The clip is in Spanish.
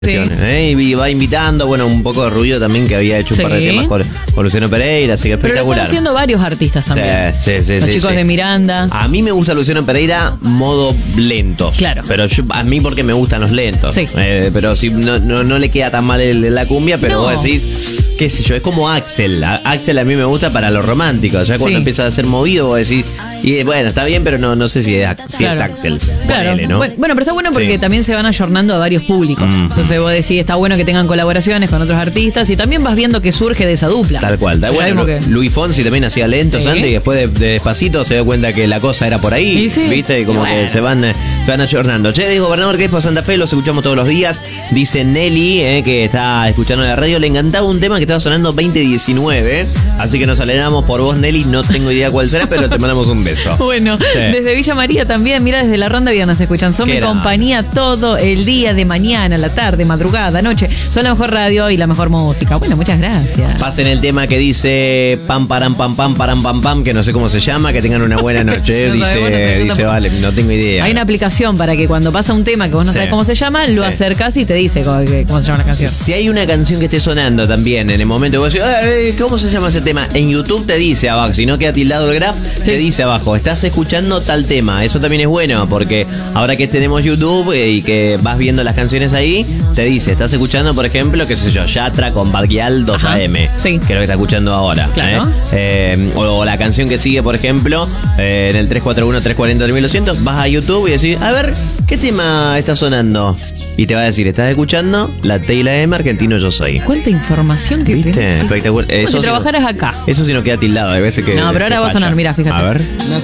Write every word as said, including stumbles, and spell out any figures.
Sí. ¿eh? Y va invitando, bueno, un poco de ruido también que había hecho un Sí. par de temas con, con Luciano Pereira, así que Pero lo espectacular. están haciendo varios artistas también. Sí, sí, sí. Los sí, chicos sí. de Miranda. A mí me gusta Luciano Pereira modo lentos. Claro. Pero yo, a mí porque me gustan los lentos. Sí. Eh, pero sí, no, no, no le queda tan mal el de la cumbia, pero No. vos decís, qué sé yo, es como Axel. A- Axel a mí me gusta para lo romántico. Ya cuando Sí. empieza a ser movido, vos decís, y bueno, está bien, pero no, no sé si es, si es Claro. Axel. Claro. Ponele, ¿no? Bueno, bueno, pero está bueno porque Sí. también se van ayornando a varios públicos. Mm. Entonces vos decís, está bueno que tengan colaboraciones con otros artistas y también vas viendo que surge de esa dupla. Tal cual. Tal Ya bueno, vimos que- Luis Fonsi también hacía lentos Sí. antes y después de, de Despacito se dio cuenta que la cosa era por ahí. Y sí. ¿Viste? Y como Y bueno. que se van, eh, se van ayornando. Che, digo, Gobernador Crespo Santa Fe, los escuchamos todos los días. Dice Nelly, eh, que está escuchando la radio, le encantaba un tema que estaba sonando veinte diecinueve. Así que nos alegramos por vos, Nelly. No tengo idea cuál será, pero te mandamos un beso. Bueno, Sí. desde Villa María también, mira, desde la Ronda Vía nos escuchan. Son Qué mi grande. compañía todo el día, de mañana, la tarde, madrugada, noche. Son la mejor radio y la mejor música. Bueno, muchas gracias. Pasen el tema que dice pam, param, pam, pam, param, pam, pam, que no sé cómo se llama, que tengan una buena noche. No dice, sabemos, no sé, yo dice, tampoco. vale, no tengo idea. Hay una aplicación para que cuando pasa un tema que vos no Sí. sabés cómo se llama, lo Sí. acercás y te dice cómo, que- cómo se llama la canción. Si hay una canción que esté sonando también en el momento que vos decís, "Eh, ¿cómo se llama ese tema?" En YouTube te dice abajo, si no queda tildado el graph, te dice abajo, estás escuchando tal tema. Eso también es bueno, porque ahora que tenemos YouTube eh, y que vas viendo las canciones ahí, te dice, estás escuchando, por ejemplo, qué sé yo, Yatra con Badgial dos Ajá. A M, Sí. que es lo que está escuchando ahora. Claro. ¿eh? Eh, o, o la canción que sigue, por ejemplo, eh, en el tres cuatro uno, tres cuatro cero, tres mil doscientos, vas a YouTube y decís, a ver, ¿qué tema está sonando? Y te va a decir, estás escuchando la Teila M, Argentino Yo Soy. ¿Cuánta información que ¿Viste? tenés? Espectacular. Como Eso si sí- trabajaras acá. Eso sí no queda tildado, hay veces que. No, pero ahora que va a sonar, falla. mira, fíjate. A ver.